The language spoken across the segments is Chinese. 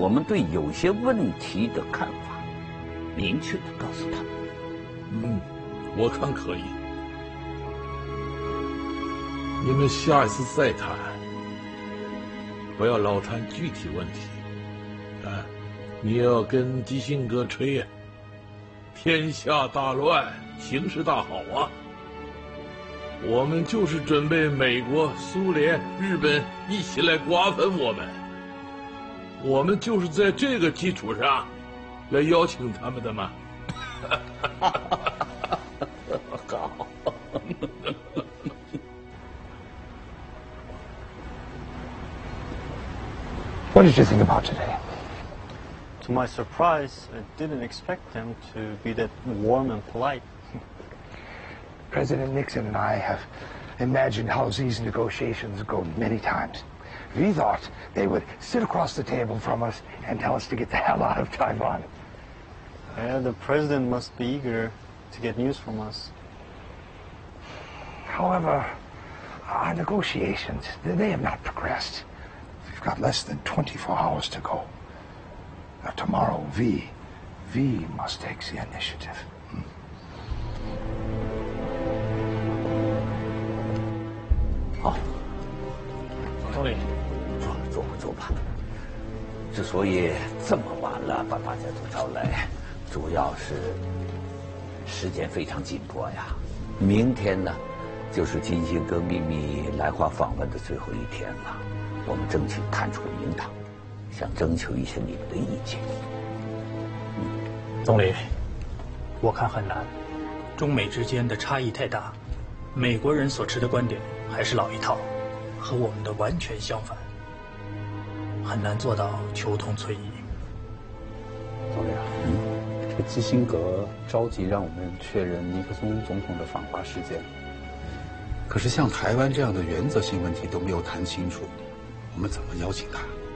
我们对有些问题的看法，明确的告诉他们。 我看可以。你们下一次再谈，不要老谈具体问题。你要跟基辛格吹呀，天下大乱，形势大好啊！我们就是准备美国、苏联、日本一起来瓜分我们，我们就是在这个基础上来邀请他们的嘛。 好。 What did you think about today? To my surprise, I didn't expect them to be that warm and polite. President Nixon and I have imagined how these negotiations go many times. We thought they would sit across the table from us and tell us to get the hell out of Taiwan. Yeah, the president must be eager to get news from us. However, our negotiations, they have not progressed. We've got less than 24 hours to go. Now, tomorrow, V must take the initiative. 好， 总理， 坐吧。之所以这么晚了把大家都招来，主要是时间非常紧迫呀。明天呢，就是基辛格秘密来华访问的最后一天了。我们争取谈出个名堂，想征求一些你们的意见。 总理，我看很难，中美之间的差异太大，美国人所持的观点还是老一套，和我们的完全相反，很难做到求同存异。 总理啊，这个基辛格着急让我们确认尼克松总统的访华时间，可是像台湾这样的原则性问题都没有谈清楚，我们怎么邀请他？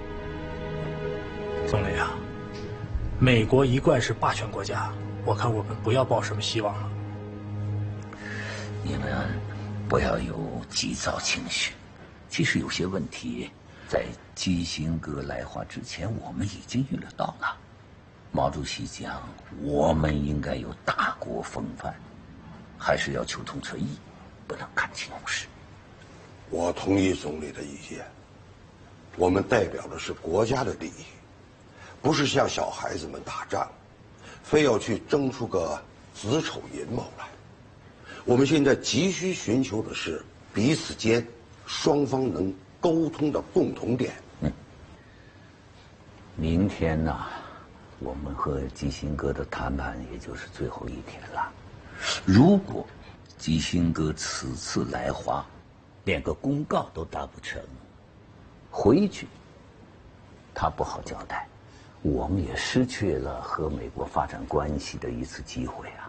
总理啊，美国一贯是霸权国家，我看我们不要抱什么希望了。 你们不要有急躁情绪。其实有些问题，在基辛格来华之前，我们已经预料到了。毛主席讲，我们应该有大国风范，还是要求同存异，不能看清红势。 我同意总理的意见，我们代表的是国家的利益，不是像小孩子们打仗，非要去争出个子丑寅卯来。我们现在急需寻求的是彼此间双方能沟通的共同点。 明天呢，我们和基辛格的谈判也就是最后一天了。如果基辛格此次来华连个公告都达不成，回去他不好交代，我们也失去了和美国发展关系的一次机会啊。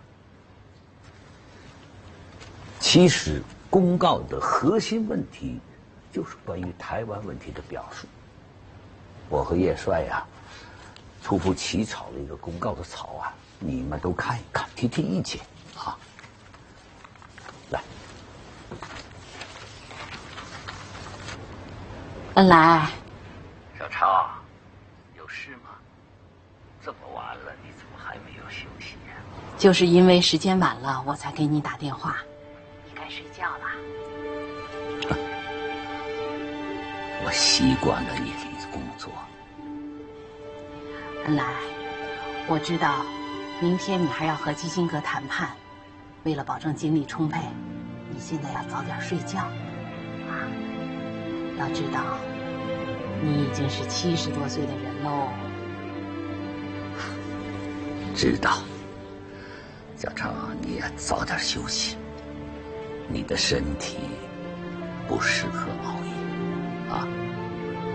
其实公告的核心问题就是关于台湾问题的表述。我和叶帅呀，初步起草了一个公告的草案，你们都看一看，提提意见啊。来， 恩来， 小超，有事吗？这么晚了，你怎么还没有休息呀？ 就是因为时间晚了，我才给你打电话。你该睡觉了。 我习惯了夜里的工作。 恩来，我知道，明天你还要和基辛格谈判，为了保证精力充沛，你现在要早点睡觉。啊，要知道，你已经是70多岁的人喽。 知道，小超，你也早点休息，你的身体不适合熬夜，啊。